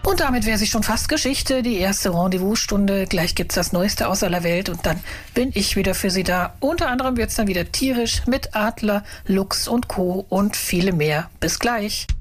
Und damit wäre sie schon fast Geschichte, die erste Rendezvous-Stunde. Gleich gibt's das Neueste aus aller Welt und dann bin ich wieder für Sie da. Unter anderem wird's dann wieder tierisch mit Adler, Luchs und Co. und viele mehr. Bis gleich.